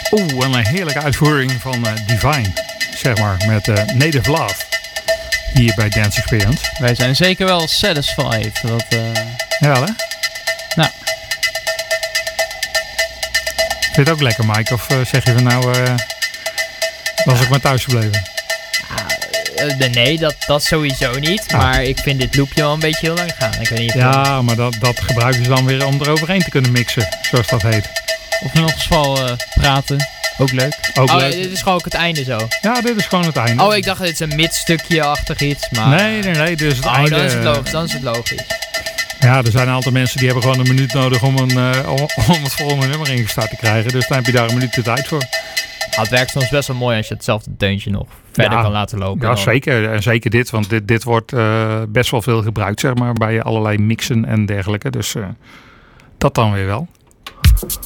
Oeh, en een heerlijke uitvoering van Divine, zeg maar, met Native Love. Hier bij Dance Experience. Wij zijn zeker wel satisfied. Jawel, hè? Nou. Vind je het ook lekker, Mike? Of zeg je van nou, was ik maar thuis gebleven? Nee, dat sowieso niet. Ah. Maar ik vind dit loopje wel een beetje heel lang gaan. Ik weet niet Ja, maar dat gebruiken ze dan weer om eroverheen te kunnen mixen, zoals dat heet. of we nog eens wel praten. Ook leuk. Ook leuk. Dit is gewoon ook het einde zo. Ja, dit is gewoon het einde. Oh, ik dacht dit is een midstukje-achtig iets. Maar... Nee, dit is het einde. Dan is het logisch. Ja, er zijn een aantal mensen die hebben gewoon een minuut nodig om het volgende nummer ingestart te krijgen. Dus dan heb je daar een minuut de tijd voor. Het werkt soms best wel mooi als je hetzelfde deuntje nog verder kan laten lopen. Ja, zeker. En zeker dit, want dit wordt best wel veel gebruikt, zeg maar, bij allerlei mixen en dergelijke. Dus dat dan weer wel.